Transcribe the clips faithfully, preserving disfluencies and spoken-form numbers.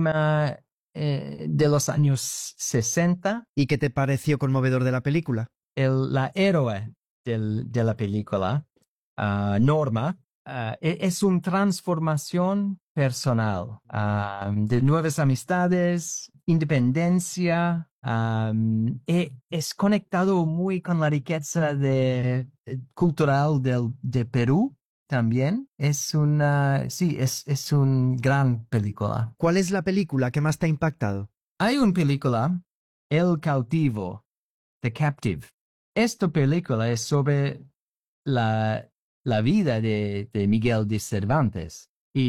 última eh, de los años sesenta. ¿Y qué te pareció conmovedor de la película? El, la héroe del, de la película, uh, Norma, uh, es una transformación personal, uh, de nuevas amistades, independencia. Um, e, es conectado muy con la riqueza de, cultural del, de Perú. También es una, sí, es, es una gran película. ¿Cuál es la película que más te ha impactado? Hay una película, El Cautivo, The Captive. Esta película es sobre la, la vida de, de Miguel de Cervantes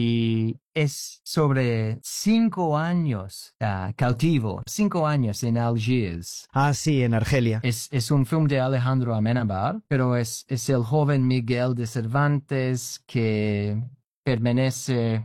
y es sobre cinco años uh, cautivo, cinco años en Algiers. Ah, sí, en Argelia. Es, es un film de Alejandro Amenábar, pero es, es el joven Miguel de Cervantes que permanece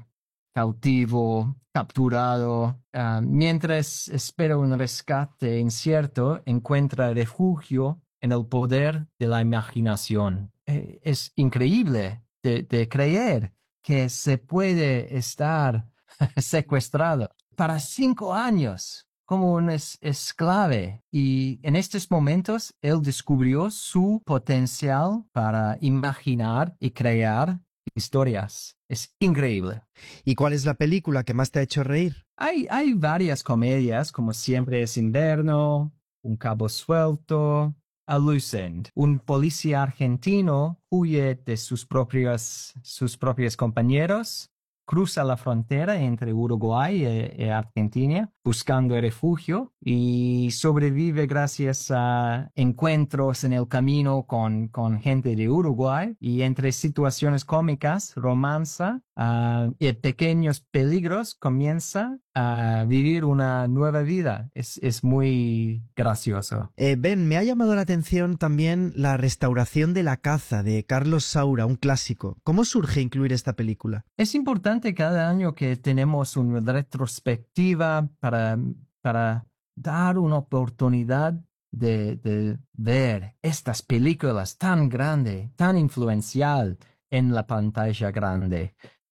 cautivo, capturado, uh, mientras espera un rescate incierto, encuentra refugio en el poder de la imaginación. Eh, es increíble de, de creer que se puede estar secuestrado para cinco años como un es esclave, y en estos momentos él descubrió su potencial para imaginar y crear historias. Es increíble. ¿Y cuál es la película que más te ha hecho reír? Hay, hay varias comedias, como Siempre es invierno, Un cabo suelto, Alucent. Un policía argentino huye de sus propios, sus propios compañeros, cruza la frontera entre Uruguay y, y Argentina buscando refugio y sobrevive gracias a encuentros en el camino con, con gente de Uruguay, y entre situaciones cómicas, romanza uh, y pequeños peligros comienza a vivir una nueva vida. Es, es muy gracioso. Eh, Ben, me ha llamado la atención también la restauración de La caza de Carlos Saura, un clásico. ¿Cómo surge incluir esta película? Es importante cada año que tenemos una retrospectiva para, para dar una oportunidad de, de ver estas películas tan grandes, tan influencial en la pantalla grande.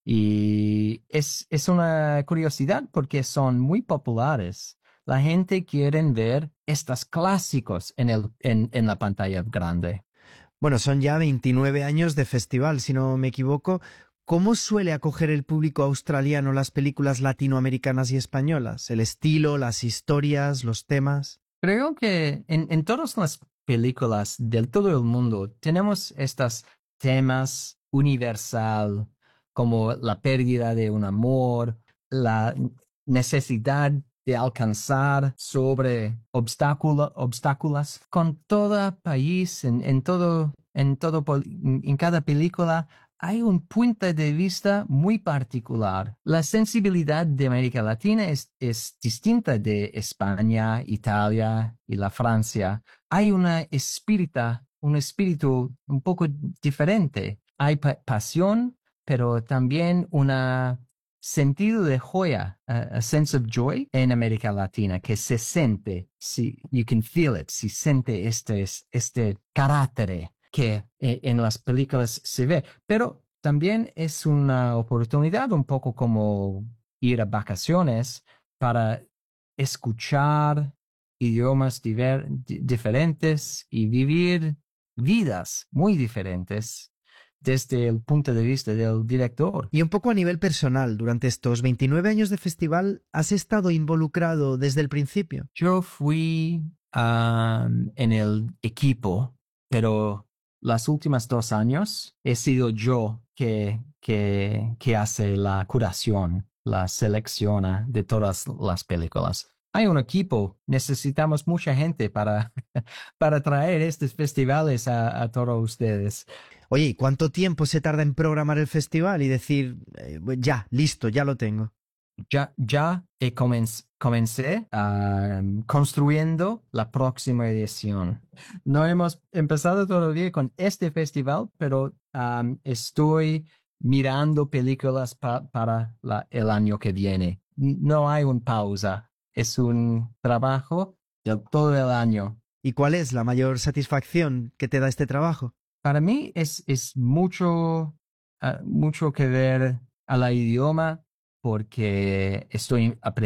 Y es, es una curiosidad porque son muy populares. La gente quiere ver estos clásicos en, el, en, en la pantalla grande. Bueno, son ya veintinueve años de festival, si no me equivoco. ¿Cómo suele acoger el público australiano las películas latinoamericanas y españolas? ¿El estilo, las historias, los temas? Creo que en, en todas las películas de todo el mundo tenemos estos temas universal, como la pérdida de un amor, la necesidad de alcanzar sobre obstáculo, obstáculos. Con todo país, en, en todo, en todo, en cada película, hay un punto de vista muy particular. La sensibilidad de América Latina es, es distinta de España, Italia y la Francia. Hay una espírita, un espíritu un poco diferente. Hay pa pasión, pero también un sentido de joya, a, a sense of joy en América Latina, que se siente, si, you can feel it, si siente este, este carácter que eh, en las películas se ve, pero también es una oportunidad un poco como ir a vacaciones para escuchar idiomas diver, diferentes y vivir vidas muy diferentes desde el punto de vista del director. Y un poco a nivel personal, durante estos veintinueve años de festival, ¿has estado involucrado desde el principio? Yo fui um, en el equipo, pero los últimos dos años he sido yo que, que, que hace la curación, la selecciona de todas las películas. Hay un equipo, necesitamos mucha gente para, para traer estos festivales a, a todos ustedes. Oye, ¿y cuánto tiempo se tarda en programar el festival y decir, eh, ya, listo, ya lo tengo? Ya, ya he comenz comencé uh, construyendo la próxima edición. No hemos empezado todavía con este festival, pero um, estoy mirando películas pa para la, el año que viene. No hay una pausa, es un trabajo de todo el año. ¿Y cuál es la mayor satisfacción que te da este trabajo? Para mí es, es mucho, uh, mucho que ver a la idioma, porque estoy aprendiendo